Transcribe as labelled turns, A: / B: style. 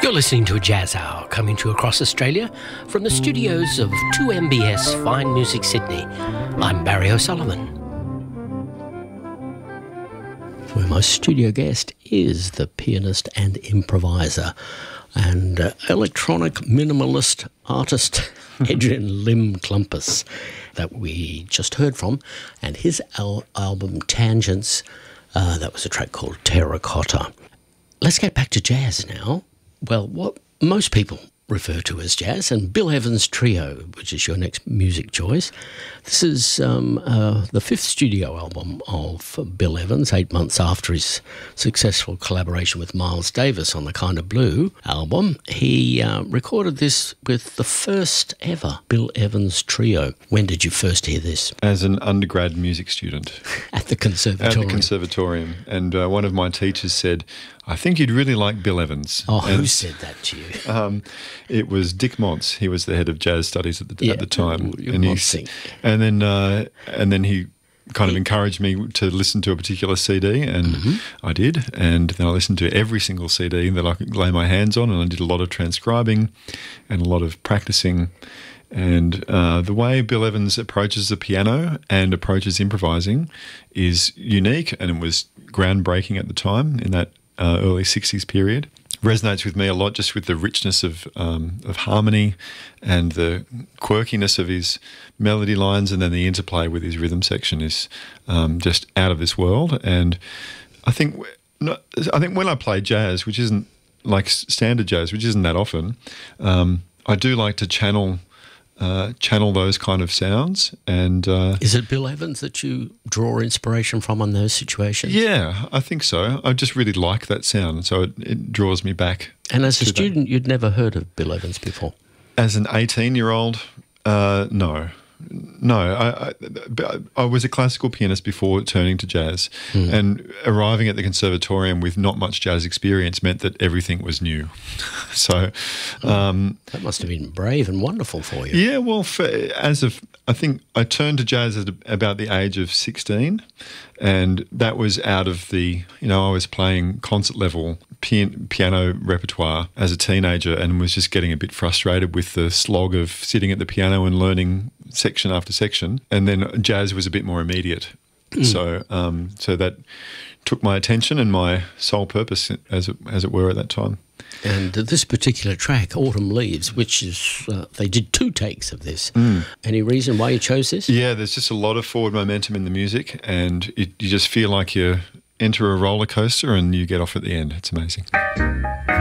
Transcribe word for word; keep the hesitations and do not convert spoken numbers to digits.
A: You're listening to a Jazz Hour coming to you across Australia from the studios of two M B S Fine Music Sydney. I'm Barry O'Sullivan. Where my studio guest is the pianist and improviser and uh, electronic minimalist artist Adrian Lim Klumpus that we just heard from, and his al- album Tangents, uh, that was a track called Terracotta. Let's get back to jazz now. Well, what most people refer to as jazz, and Bill Evans Trio, which is your next music choice. This is um, uh, the fifth studio album of Bill Evans, eight months after his successful collaboration with Miles Davis on the Kind of Blue album. He uh, recorded this with the first ever Bill Evans Trio. When did you first hear this?
B: As an undergrad music student.
A: At the conservatorium.
B: At the conservatorium. And uh, one of my teachers said, I think you'd really like Bill Evans.
A: Oh,
B: and,
A: who said that to you?
B: Um, it was Dick Montz. He was the head of jazz studies at the,
A: yeah,
B: at the time.
A: And,
B: he, and then uh, and then he kind of encouraged me to listen to a particular C D, and mm-hmm. I did. And then I listened to every single C D that I could lay my hands on, and I did a lot of transcribing and a lot of practicing. And uh, the way Bill Evans approaches the piano and approaches improvising is unique, and it was groundbreaking at the time in that uh, early sixties period. Resonates with me a lot, just with the richness of um, of harmony and the quirkiness of his melody lines, and then the interplay with his rhythm section is um, just out of this world. And I think I think when I play jazz, which isn't like standard jazz, which isn't that often, um, I do like to channel. Uh, channel those kind of sounds. And uh,
A: is it Bill Evans that you draw inspiration from on those situations?
B: Yeah, I think so. I just really like that sound, so it, it draws me back.
A: And as a student,
B: that.
A: You'd never heard of Bill Evans before?
B: As an eighteen-year-old, uh, no. No, I, I, I was a classical pianist before turning to jazz, mm. and arriving at the conservatorium with not much jazz experience meant that everything was new. So um,
A: that must have been brave and wonderful for you.
B: Yeah, well, for, as of I think I turned to jazz at about the age of sixteen, and that was out of the you know I was playing concert level pian- piano repertoire as a teenager, and was just getting a bit frustrated with the slog of sitting at the piano and learning section after section, and then jazz was a bit more immediate. Mm. So, um, so that took my attention and my sole purpose, as it, as it were, at that time.
A: And this particular track, Autumn Leaves, which is uh, they did two takes of this.
B: Mm.
A: Any reason why you chose this?
B: Yeah, there's just a lot of forward momentum in the music, and it, you just feel like you enter a roller coaster and you get off at the end. It's amazing.